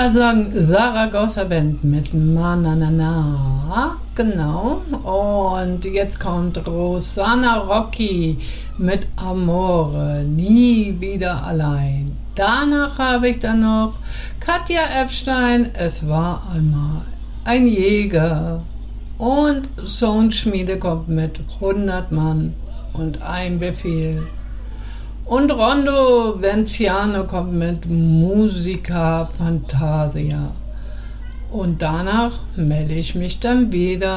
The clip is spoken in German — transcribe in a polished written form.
sagen Saragossa Band mit Mananana, genau. Und jetzt kommt Rosanna Rocchi mit Amore, nie wieder allein. Danach habe ich dann noch Katja Epstein, es war einmal ein Jäger. Und Soundschmiede kommt mit 100 Mann und ein Befehl. Und Rondo Venciano kommt mit Musica Fantasia. Und danach melde ich mich dann wieder.